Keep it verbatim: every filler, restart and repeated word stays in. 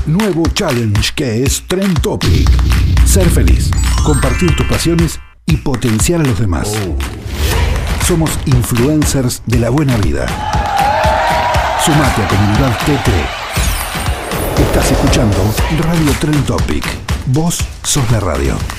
nuevo challenge que es Trend Topic. Ser feliz, compartir tus pasiones y potenciar a los demás. Oh. Somos influencers de la buena vida. Sumate a Comunidad T T. Estás escuchando Radio Trend Topic. Vos sos la radio.